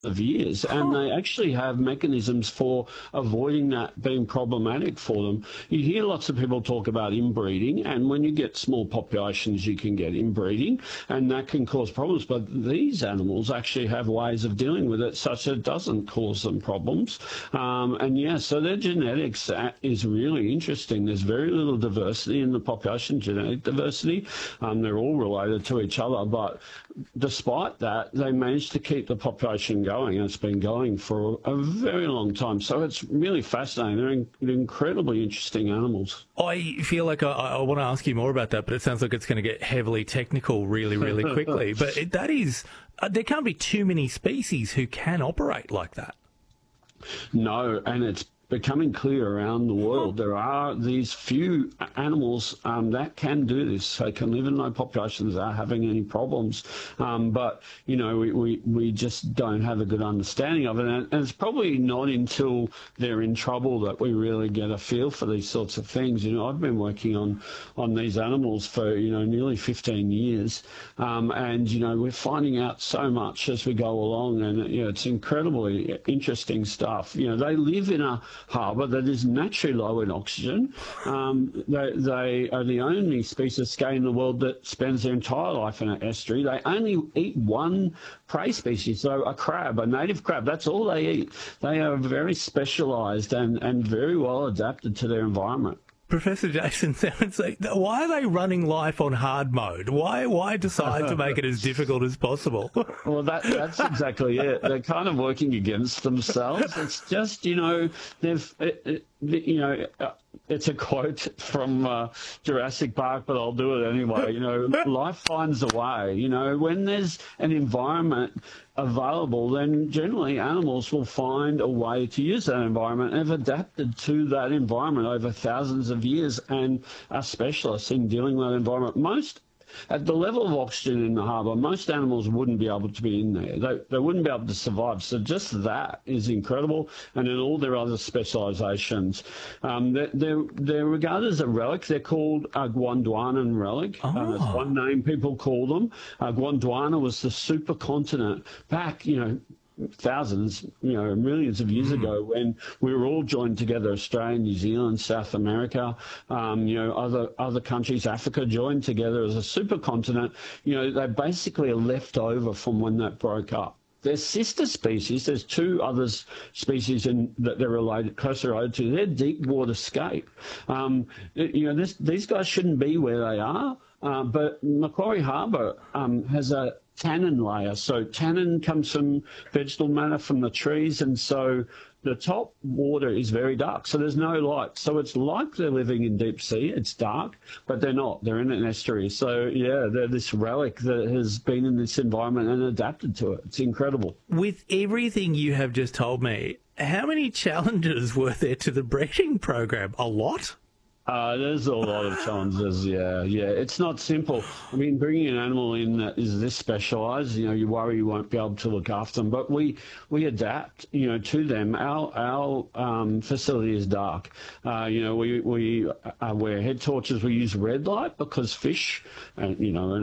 of years, and they actually have mechanisms for avoiding that being problematic for them. You hear lots of people talk about inbreeding, and when you get small populations, you can get inbreeding, and that can cause problems. But these animals actually have ways of dealing with it such that it doesn't cause them problems. And yeah, so their genetics is really interesting. There's very little diversity in the population, genetic diversity. They're all related to each other, but despite that, they managed to keep the population going, and it's been going for a very long time. So it's really fascinating. They're incredibly interesting animals. I feel like I want to ask you more about that, but it sounds like it's going to get heavily technical really, really quickly. But that is, there can't be too many species who can operate like that. No, and it's becoming clear around the world. There are these few animals that can do this. They can live in low populations without having any problems. But, you know, we just don't have a good understanding of it. And it's probably not until they're in trouble that we really get a feel for these sorts of things. You know, I've been working on these animals for, you know, nearly 15 years. And, you know, we're finding out so much as we go along. And, you know, it's incredibly interesting stuff. You know, they live in a harbour that is naturally low in oxygen. They are the only species of skate in the world that spends their entire life in an estuary. They only eat one prey species, so a crab, a native crab. That's all they eat. They are very specialised and very well adapted to their environment. Professor Jason Salmons, why are they running life on hard mode? Why decide to make it as difficult as possible? Well, that's exactly it. They're kind of working against themselves. It's just, you know, it's a quote from Jurassic Park, but I'll do it anyway. You know, life finds a way. You know, when there's an environment available, then generally animals will find a way to use that environment and have adapted to that environment over thousands of years and are specialists in dealing with that environment. At the level of oxygen in the harbour, most animals wouldn't be able to be in there. They wouldn't be able to survive. So just that is incredible. And in all their other specialisations, they're regarded as a relic. They're called a Gondwanan relic. That's one name people call them. Gondwana was the supercontinent back, you know, thousands, you know, millions of years ago, when we were all joined together, Australia, New Zealand, South America, you know, other countries, Africa joined together as a supercontinent. You know, they basically are left over from when that broke up. There's sister species. There's two other species that they're related, closer related to. They're deep water skate. You know, these guys shouldn't be where they are, but Macquarie Harbour has a tannin layer. So tannin comes from vegetable matter from the trees, and so the top water is very dark, so there's no light. So it's like they're living in deep sea. It's dark, but they're not. They're in an estuary. So, yeah, they're this relic that has been in this environment and adapted to it. It's incredible. With everything you have just told me, how many challenges were there to the breeding program? A lot? There's a lot of challenges, yeah. It's not simple. I mean, bringing an animal in that is this specialised, you know, you worry you won't be able to look after them. But we adapt, you know, to them. Our facility is dark. You know, we wear head torches. We use red light because fish, you know,